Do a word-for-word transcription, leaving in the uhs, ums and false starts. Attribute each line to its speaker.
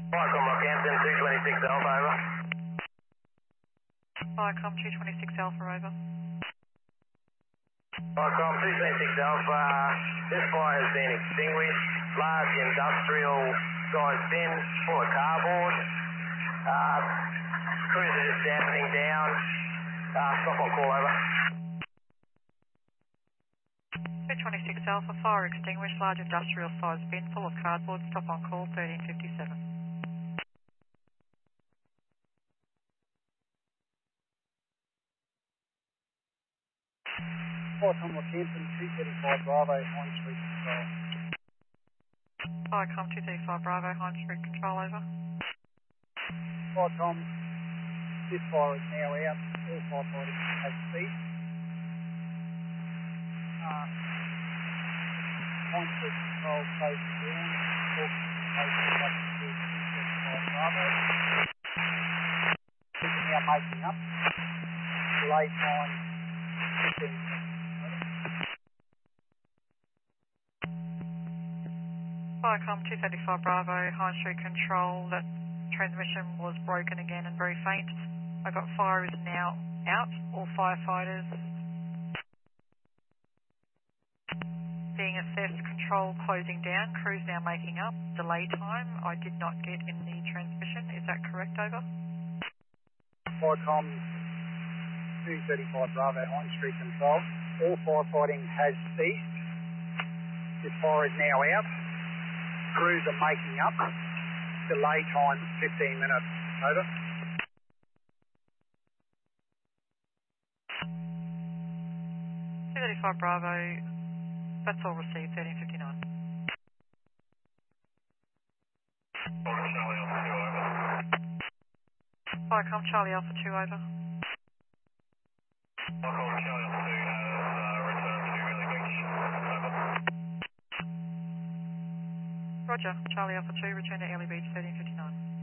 Speaker 1: Viacom Rockhampton, two twenty-six Alpha, over.
Speaker 2: Viacom two twenty-six Alpha, over.
Speaker 1: Viacom two twenty-six Alpha, this fire has been extinguished. Large industrial sized bin full of cardboard. Uh, crews are just dampening down. Uh, stop on call, over.
Speaker 2: two twenty-six Alpha, fire extinguished, large industrial sized bin full of cardboard, stop on call thirteen fifty-seven.
Speaker 3: Viacom Rockhampton, two thirty-five Bravo, Hine Street Control.
Speaker 2: Viacom two thirty-five Bravo, Hine Street Control, over.
Speaker 3: Viacom, this fire is now out. All firefighters have ceased. Uh, Hine Street Control closed down. All communication back to two thirty-five Bravo. These are now making up. Delay time fifteen minutes.
Speaker 2: Viacom two thirty-five Bravo, High Street Control, that transmission was broken again and very faint. I got fire is now out, all firefighters being assessed, control closing down, crews now making up, delay time I did not get in the transmission, is that correct, over?
Speaker 3: Viacom two thirty-five Bravo, Hine Street Control. All firefighting has ceased. This fire is now out. Crews are making up. Delay time fifteen minutes. Over.
Speaker 2: two thirty-five Bravo, that's all received, thirteen fifty-nine. Viacom Charlie Alpha two, over.
Speaker 1: Viacom Charlie Alpha two has uh, returned to Valley Beach, over.
Speaker 2: Roger, Charlie Alpha two, return to Early Beach, thirteen fifty-nine.